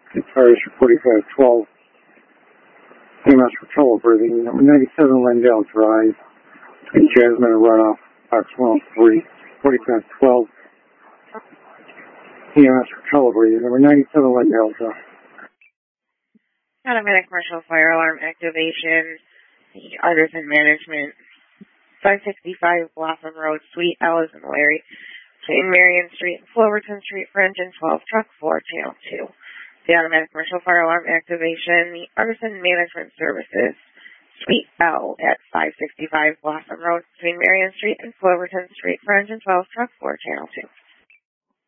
Fires for 4512. EMS for trouble breathing. Number 97 Lendale Drive. Between Jasmine and Runoff. Box 103. 4512. EMS for trouble breathing. Number 97 Lendale Drive. Automatic commercial fire alarm activation. The Artisan Management. 565 Blossom Road, Suite L as in Larry. Between Marion Street and Floverton Street for engine 12, truck 4, channel 2. The automatic commercial fire alarm activation, the Artisan Management Services, Suite L at 565 Blossom Road between Marion Street and Floverton Street for engine 12, truck 4, channel 2.